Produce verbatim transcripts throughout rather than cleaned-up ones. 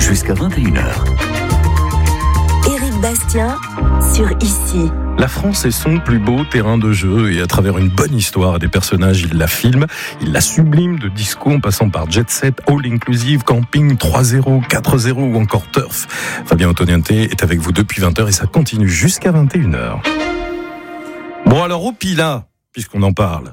jusqu'à vingt et une heures. Éric Bastien sur Ici. La France est son plus beau terrain de jeu et à travers une bonne histoire et des personnages, il la filme, il la sublime de disco en passant par jet set, all inclusive, camping, trois zéro, quatre zéro ou encore turf. Fabien Antoniente est avec vous depuis vingt heures et ça continue jusqu'à vingt et une heures. Bon alors au Pilat, puisqu'on en parle.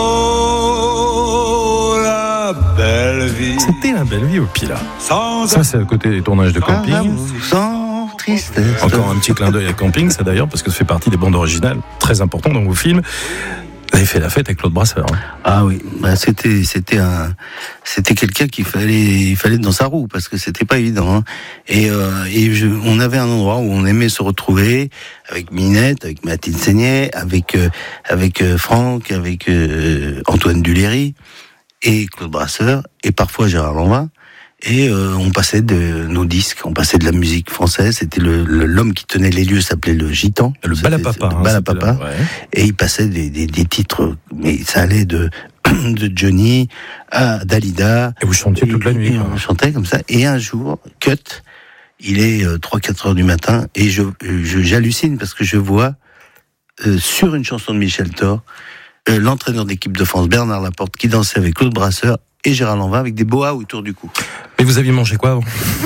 Oh, la belle vie. C'était la belle vie au Pilat. Ça c'est à côté des tournages de camping. Sans tristesse. Encore un petit clin d'œil à camping, ça d'ailleurs, parce que ça fait partie des bandes originales, très important dans vos films. Vous avez fait la fête avec Claude Brasseur. Hein. Ah oui, bah c'était c'était un c'était quelqu'un qu'il fallait il fallait être dans sa roue parce que c'était pas évident. Hein. Et euh, et je, on avait un endroit où on aimait se retrouver avec Minette, avec Mathilde Seignet, avec euh, avec euh, Franck, avec euh, Antoine Duléry et Claude Brasseur et parfois Gérard Lanvin. Et euh, on passait de nos disques, on passait de la musique française. C'était le, le l'homme qui tenait les lieux s'appelait le Gitan, le Balapapa, le Balapapa. Hein, ouais. Et il passait des, des, des titres, mais ça allait de de Johnny à Dalida. Et vous chantiez toute la nuit. Et on chantait comme ça. Et un jour, cut, il est euh, trois quatre heures du matin et je, je j'hallucine parce que je vois euh, sur une chanson de Michel Thor euh, l'entraîneur d'équipe de France Bernard Laporte qui dansait avec Claude Brasseur et Gérard Lanvin avec des boas autour du cou. Mais vous aviez mangé quoi avant?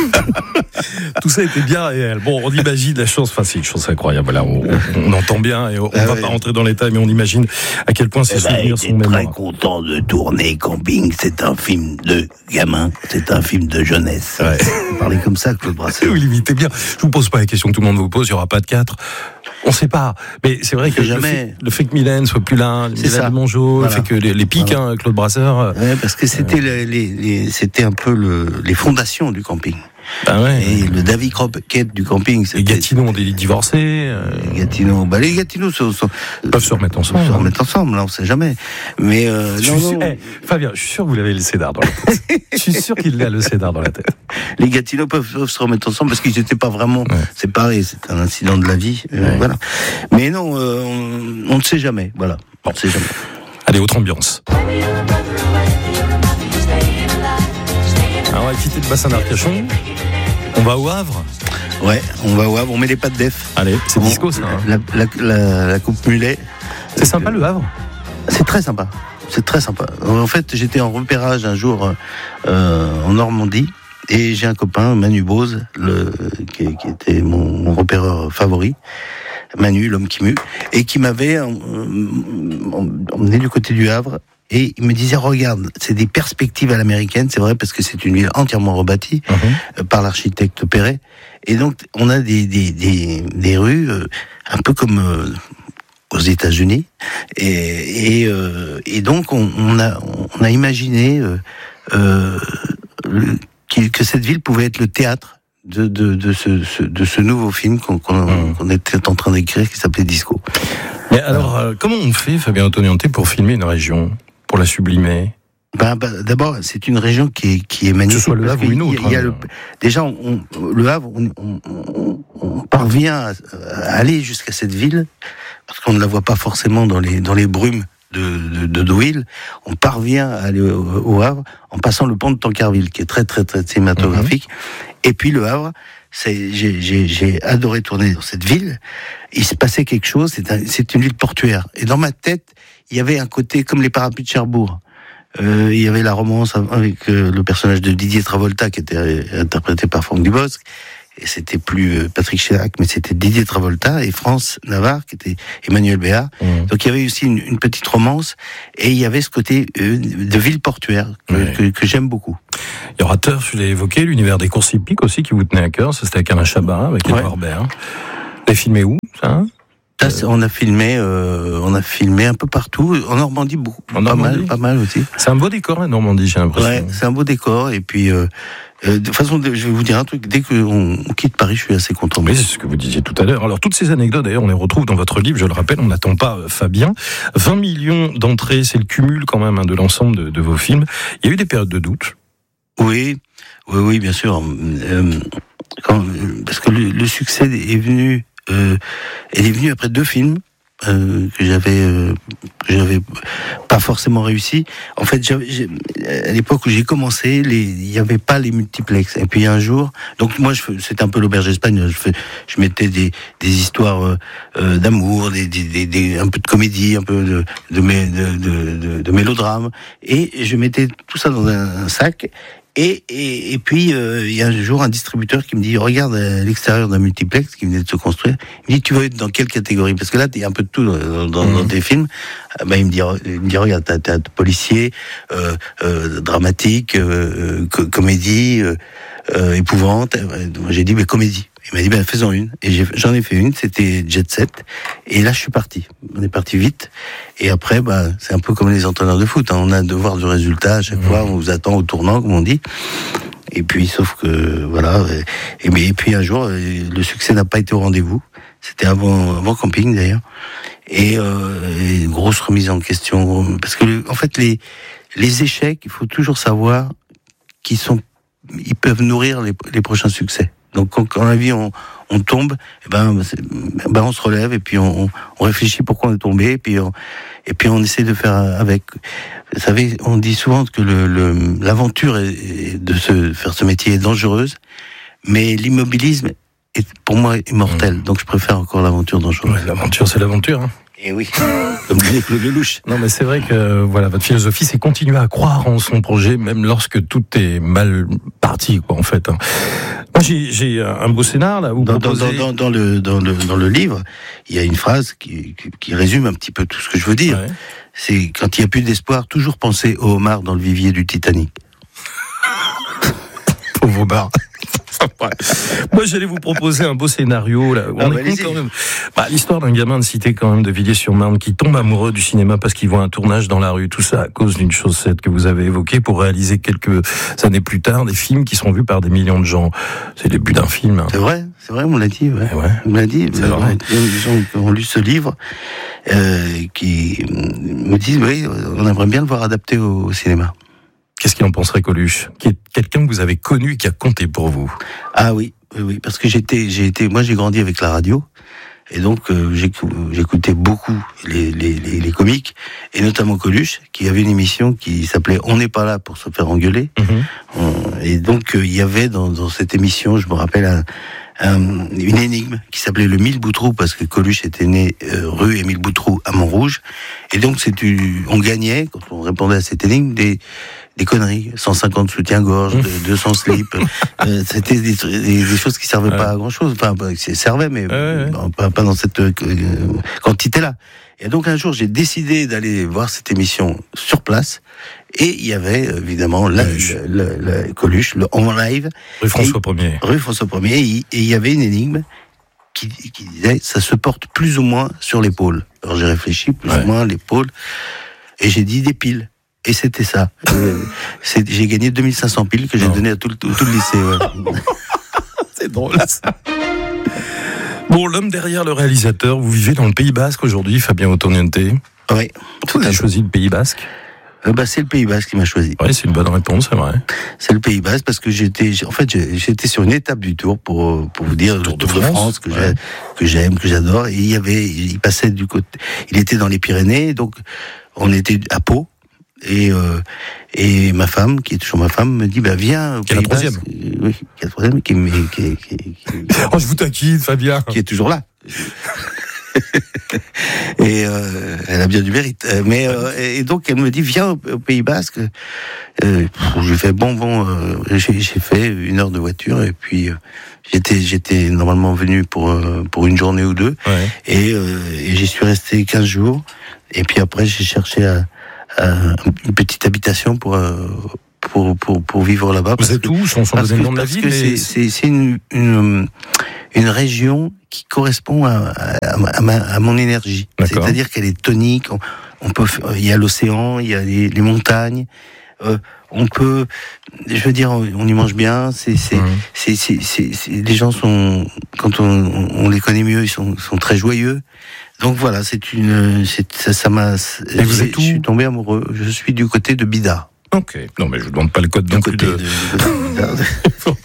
Tout ça était bien réel. Bon, on imagine la chose, enfin c'est une chose incroyable. Voilà, on, on entend bien et on ah va ouais. pas rentrer dans les détails, mais on imagine à quel point ces eh souvenirs ben, sont mémorables. Très content de tourner Camping. C'est un film de gamin, c'est un film de jeunesse. Ouais. Vous parlez comme ça, Claude Brasseur. Vous l'imitez bien. Je vous pose pas la question que tout le monde vous pose. Il y aura pas de quatre. On sait pas, mais c'est vrai que jamais. Le, fait, le fait que Mylène soit plus là, Mylène Mongeau, voilà. Le fait que les, les pics, voilà. hein, Claude Brasseur. Ouais, parce que c'était euh... les, les, les, c'était un peu le, les fondations du camping. Ah ouais. Et le Davy Croquette du camping. Les Gatineaux ont des divorcés. Euh... Les Gatineaux, bah les Gatineaux sont, sont, peuvent se remettre ensemble. Se remettre ensemble, là, on sait jamais. Mais euh, je non, suis non. Sûr, hey, Fabien, je suis sûr que vous l'avez le cédar dans la tête. Je suis sûr qu'il a le cédar dans la tête. Les Gatineaux peuvent, peuvent se remettre ensemble parce qu'ils n'étaient pas vraiment ouais. séparés. C'est un incident de la vie, euh, ouais. voilà. Mais non, euh, on, on ne sait jamais. Voilà, on ne sait jamais. Allez, autre ambiance. Alors, on va quitter le bassin d'Arcachon. On va au Havre. Ouais, on va au Havre, on met les pattes d'Ef. Allez, c'est disco ça. Hein. La, la, la, la coupe mulet. C'est sympa le Havre. C'est très sympa. C'est très sympa. En fait, j'étais en repérage un jour euh, en Normandie et j'ai un copain, Manu Bose, le, qui, qui était mon, mon repéreur favori. Manu, l'homme qui mue, et qui m'avait euh, emmené du côté du Havre. Et il me disait, regarde, c'est des perspectives à l'américaine, c'est vrai, parce que c'est une ville entièrement rebâtie mmh. euh, par l'architecte Perret. Et donc, on a des, des, des, des rues euh, un peu comme euh, aux États-Unis. Et, et, euh, et donc, on, on, a, on a imaginé euh, euh, le, que cette ville pouvait être le théâtre de, de, de, ce, ce, de ce nouveau film qu'on, qu'on, mmh. qu'on était en train d'écrire, qui s'appelait Disco. Mais alors, euh, comment on fait, Fabien Antoniente, pour filmer une région ? Pour la sublimer? Ben, ben, d'abord, c'est une région qui est, qui est magnifique. Que ce soit le Havre ou une autre. Il y a le, déjà, on, on, le Havre, on, on, on, on parvient à, à aller jusqu'à cette ville, parce qu'on ne la voit pas forcément dans les, dans les brumes de, de, de Deauville. On parvient à aller au, au Havre en passant le pont de Tancarville, qui est très, très, très cinématographique. Mm-hmm. Et puis le Havre, c'est, j'ai, j'ai, j'ai adoré tourner dans cette ville. Il se passait quelque chose, c'est, un, c'est une ville portuaire. Et dans ma tête, il y avait un côté comme les parapluies de Cherbourg. Euh, il y avait la romance avec euh, le personnage de Didier Travolta qui était interprété par Franck Dubosc. Et c'était plus euh, Patrick Chirac, mais c'était Didier Travolta et France Navarre qui était Emmanuel Béard. Mmh. Donc il y avait aussi une, une petite romance et il y avait ce côté euh, de ville portuaire que, ouais. que, que j'aime beaucoup. Il y aura Turf, je l'ai évoqué, l'univers des courses hippiques aussi qui vous tenait à cœur. Ça c'était avec Alain Chabat, avec Edouard ouais. Baird. Vous l'avez filmé où, ça? Ça, on a filmé, euh, on a filmé un peu partout. En Normandie, beaucoup, en pas Normandie. mal, pas mal aussi. C'est un beau décor, la Normandie, j'ai l'impression. Ouais, c'est un beau décor. Et puis, euh, euh, de toute façon, je vais vous dire un truc. Dès qu'on on quitte Paris, je suis assez content. Oui, c'est ce que vous disiez tout à l'heure. Alors, toutes ces anecdotes, d'ailleurs, on les retrouve dans votre livre. Je le rappelle, on n'attend pas euh, Fabien. vingt millions d'entrées, c'est le cumul quand même hein, de l'ensemble de, de vos films. Il y a eu des périodes de doute. Oui, oui, oui, bien sûr. Euh, quand, parce que le, le succès est venu, euh, il est venu après deux films. euh, que j'avais euh, que j'avais pas forcément réussi. En fait, j'avais, j'ai, à l'époque où j'ai commencé, les, il y avait pas les multiplex. Et puis un jour, donc moi, je, c'était un peu l'auberge espagnole. Je, fais, je mettais des, des histoires euh, euh, d'amour, des, des, des, des, un peu de comédie, un peu de, de, de, de, de, de mélodrame, et je mettais tout ça dans un, un sac. Et, et, et puis, euh, il y a un jour un distributeur qui me dit, regarde à l'extérieur d'un multiplex qui venait de se construire. Il me dit, tu vas être dans quelle catégorie? Parce que là, il y a un peu de tout dans, dans, mmh. dans tes films. Ben, il me dit, il me dit regarde, t'as, t'as policier, euh, euh, dramatique, euh, co- comédie, euh, euh, épouvante. J'ai dit, mais comédie. Il m'a dit, ben, faisons une. Et j'ai, j'en ai fait une, c'était Jet Set. Et là, je suis parti. On est parti vite. Et après, ben, c'est un peu comme les entraîneurs de foot, hein. On a un devoir du résultat à chaque mmh. fois. On vous attend au tournant, comme on dit. Et puis, sauf que, voilà. Et, mais, et puis, un jour, le succès n'a pas été au rendez-vous. C'était avant, avant camping, d'ailleurs. Et, euh, et une grosse remise en question. Parce que, en fait, les, les échecs, il faut toujours savoir qu'ils sont, ils peuvent nourrir les, les prochains succès. Donc quand, quand la vie on, on tombe, eh ben, ben on se relève et puis on, on réfléchit pourquoi on est tombé et puis on, et puis on essaie de faire avec. Vous savez, on dit souvent que le, le l'aventure est, est de se faire ce métier est dangereuse, mais l'immobilisme est pour moi immortel. Mmh. Donc je préfère encore l'aventure dangereuse. Ouais, l'aventure, c'est l'aventure. Hein. Et oui, comme disait Claude Lelouch. Non, mais c'est vrai que voilà, votre philosophie, c'est continuer à croire en son projet, même lorsque tout est mal parti, quoi, en fait. Moi, j'ai, j'ai un beau scénar là. Où dans, proposez... dans, dans, dans le dans le dans le livre, il y a une phrase qui, qui, qui résume un petit peu tout ce que je veux dire. Ouais. C'est quand il y a plus d'espoir, toujours penser au homard dans le vivier du Titanic. Pauvre homard. Ouais. Moi, j'allais vous proposer un beau scénario là. On ah, est quand même. Bah, l'histoire d'un gamin de cité quand même de Villiers-sur-Marne qui tombe amoureux du cinéma parce qu'il voit un tournage dans la rue. Tout ça à cause d'une chaussette que vous avez évoquée pour réaliser quelques années plus tard des films qui seront vus par des millions de gens. C'est le début d'un film. Hein. C'est vrai, c'est vrai, on l'a dit. Ouais. Ouais. On l'a dit. C'est vrai. Il y a des gens qui ont lu ce livre euh, qui me disent oui, on aimerait bien le voir adapté au, au cinéma. Qu'est-ce qu'il en penserait, Coluche, qui est quelqu'un que vous avez connu et qui a compté pour vous? Ah oui, oui, oui, parce que j'étais, j'ai été, moi j'ai grandi avec la radio, et donc euh, j'écoutais beaucoup les, les, les, les comiques, et notamment Coluche, qui avait une émission qui s'appelait « On n'est pas là pour se faire engueuler mm-hmm. ». Et donc euh, il y avait dans, dans cette émission, je me rappelle, un, un, une énigme qui s'appelait le Mille Boutroux, parce que Coluche était né euh, rue Émile Boutroux à Montrouge, et donc c'est, on gagnait, quand on répondait à cette énigme, des des conneries, cent cinquante soutiens-gorge, deux cents slips, euh, c'était des, des, des choses qui servaient ouais. pas à grand-chose, enfin, qui servaient, mais ouais, ouais. Bon, pas, pas dans cette euh, quantité-là. Et donc un jour, j'ai décidé d'aller voir cette émission sur place, et il y avait évidemment la, le, le, le Coluche, le en live, rue François Ier, rue François Ier, et il y avait une énigme qui, qui disait, ça se porte plus ou moins sur l'épaule. Alors j'ai réfléchi, plus ouais. ou moins l'épaule, et j'ai dit des piles. Et c'était ça. euh, c'est, j'ai gagné deux mille cinq cents piles que j'ai donné à tout le, tout, tout le lycée. Ouais. C'est drôle ça. Bon, l'homme derrière le réalisateur, vous vivez dans le Pays Basque aujourd'hui, Fabien Ottoniente. Oui. Vous avez choisi le Pays Basque euh, bah, c'est le Pays Basque qui m'a choisi. Oui, c'est une bonne réponse, c'est vrai. C'est le Pays Basque parce que j'étais, en fait, j'étais sur une étape du Tour pour pour vous dire le Tour de, Tour de France, France que, ouais. que j'aime, que j'adore. Et il y avait, il passait du côté, il était dans les Pyrénées, donc on était à Pau. Et euh, et ma femme, qui est toujours ma femme, me dit bah viens au Pays Basque. Oui, qui est la troisième, qui, qui, qui, qui oh je vous taquine, Fabien, qui est toujours là. Et euh, elle a bien du mérite. Mais euh, et donc elle me dit viens au, au Pays Basque. Euh, j'ai fait bon bon. Euh, j'ai, j'ai fait une heure de voiture et puis euh, j'étais j'étais normalement venu pour euh, pour une journée ou deux. Ouais. Et, euh, et j'y suis resté quinze jours. Et puis après j'ai cherché à Euh, une petite habitation pour pour pour pour vivre là-bas. Vous êtes où? Sans donner le nom de la ville, mais c'est c'est c'est une une une région qui correspond à à, à, ma, à mon énergie. D'accord. C'est-à-dire qu'elle est tonique. On, on peut, il y a l'océan, il y a les, les montagnes. Euh, on peut, je veux dire, on y mange bien. C'est c'est mmh. c'est, c'est c'est c'est les gens sont, quand on on les connaît mieux, ils sont sont très joyeux. Donc voilà, c'est une, c'est, ça, ça m'a. Et vous êtes où ? Je suis tombé amoureux. Je suis du côté de Bida. Ok. Non, mais je vous demande pas le code non plus de. de, de, de, de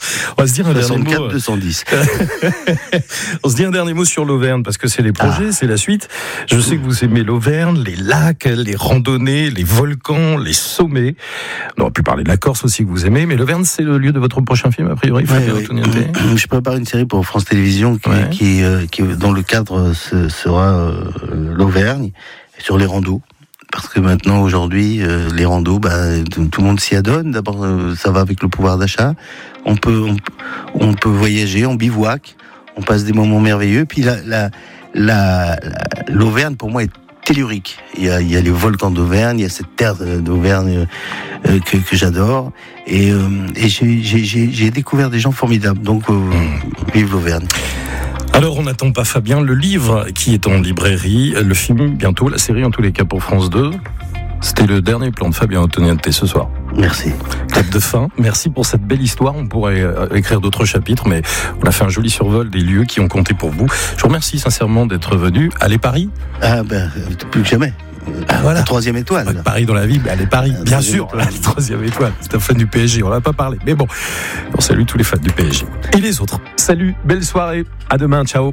va se dire un dernier mot. soixante-quatre deux cent dix. On se dit un dernier mot sur l'Auvergne, parce que c'est les projets, ah. c'est la suite. Je sais que vous aimez l'Auvergne, les lacs, les randonnées, les volcans, les sommets. On aurait pu parler de la Corse aussi que vous aimez, mais l'Auvergne, c'est le lieu de votre prochain film, a priori. Ouais, ouais. Je prépare une série pour France Télévisions qui, ouais. qui, euh, qui dans le cadre, ce sera euh, l'Auvergne, sur les randos. Parce que maintenant, aujourd'hui, euh, les randos, bah, tout, tout le monde s'y adonne. D'abord, euh, ça va avec le pouvoir d'achat. On peut, on, on peut voyager, on bivouac, on passe des moments merveilleux. Puis la, la, la, la, l'Auvergne, pour moi, est tellurique. Il y a, il y a les volcans d'Auvergne, il y a cette terre d'Auvergne euh, que, que j'adore. Et, euh, et j'ai, j'ai, j'ai, j'ai découvert des gens formidables. Donc, euh, mmh. vive l'Auvergne. Alors, on n'attend pas Fabien, le livre qui est en librairie, le film bientôt, la série en tous les cas pour France deux. C'était le dernier plan de Fabien Antoniente ce soir. Merci. Clap de fin. Merci pour cette belle histoire. On pourrait écrire d'autres chapitres, mais on a fait un joli survol des lieux qui ont compté pour vous. Je vous remercie sincèrement d'être venu. Allez Paris. Ah ben, plus que jamais. Ah, voilà. La troisième étoile. Là. Paris dans la vie, allez Paris, la bien sûr. Étoile. La troisième étoile. C'est un fan du P S G, on n'en a pas parlé. Mais bon, on salue tous les fans du P S G. Et les autres. Salut, belle soirée. À demain, ciao.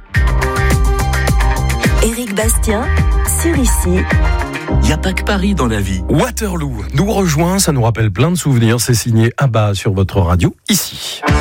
Éric Bastien, sur Ici. Il n'y a pas que Paris dans la vie. Waterloo nous rejoint, ça nous rappelle plein de souvenirs. C'est signé Abba sur votre radio, ici.